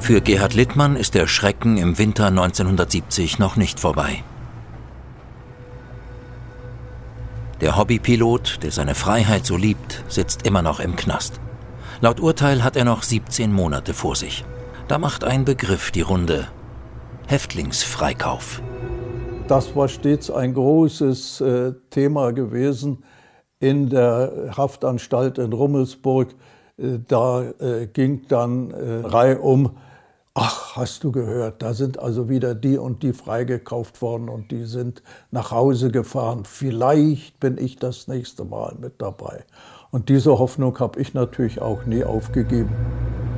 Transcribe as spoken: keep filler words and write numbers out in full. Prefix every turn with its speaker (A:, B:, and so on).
A: Für Gerhard Littmann ist der Schrecken im Winter neunzehnhundertsiebzig noch nicht vorbei. Der Hobbypilot, der seine Freiheit so liebt, sitzt immer noch im Knast. Laut Urteil hat er noch siebzehn Monate vor sich. Da macht ein Begriff die Runde: Häftlingsfreikauf.
B: Das war stets ein großes äh, Thema gewesen in der Haftanstalt in Rummelsburg. Äh, da äh, ging dann äh, reihum: Ach, hast du gehört, da sind also wieder die und die freigekauft worden und die sind nach Hause gefahren. Vielleicht bin ich das nächste Mal mit dabei. Und diese Hoffnung habe ich natürlich auch nie aufgegeben.